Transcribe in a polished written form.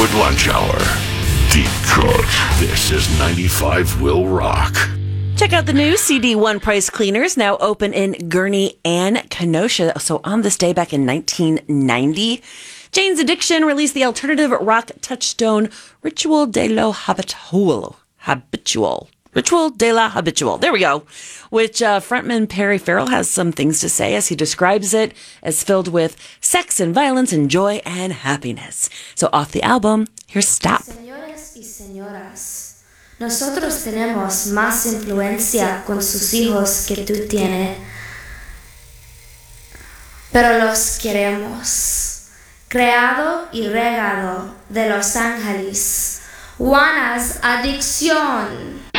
Hollywood Lunch Hour. Deep Cut. This is 95 Will Rock. Check out the new CD1 Price Cleaners, now open in Gurnee and Kenosha. So on this day back in 1990, Jane's Addiction released the alternative rock touchstone Ritual de lo Habitual. Ritual de la Habitual. There we go. Which frontman Perry Farrell has some things to say as he describes it as filled with sex and violence and joy and happiness. So off the album, here's Stop. Señores y señoras, nosotros tenemos más influencia con sus hijos que tú tienes, pero los queremos. Creado y regado de Los Ángeles. Juana's Adicción.